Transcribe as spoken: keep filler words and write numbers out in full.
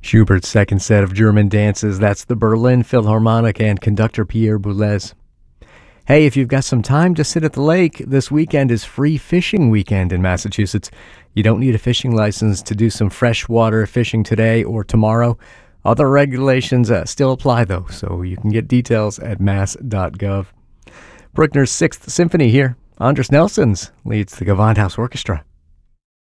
Schubert's second set of German dances. That's the Berlin Philharmonic and conductor Pierre Boulez. Hey, if you've got some time to sit at the lake, this weekend is free fishing weekend in Massachusetts. You don't need a fishing license to do some freshwater fishing today or tomorrow. Other regulations uh, still apply, though, so you can get details at mass dot gov. Bruckner's Sixth Symphony here. Andres Nelsons leads the Gewandhaus Orchestra.